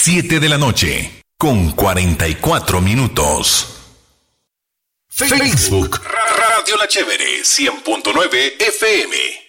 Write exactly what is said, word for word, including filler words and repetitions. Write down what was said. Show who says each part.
Speaker 1: siete de la noche, con cuarenta y cuatro minutos. Facebook, Radio La Chévere, cien punto nueve F M.